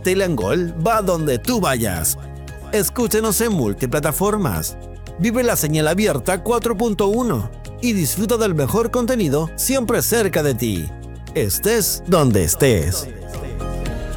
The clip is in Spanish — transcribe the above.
Castella & Gold va donde tú vayas. Escúchenos en multiplataformas. Vive la señal abierta 4.1 y disfruta del mejor contenido siempre cerca de ti. Estés donde estés.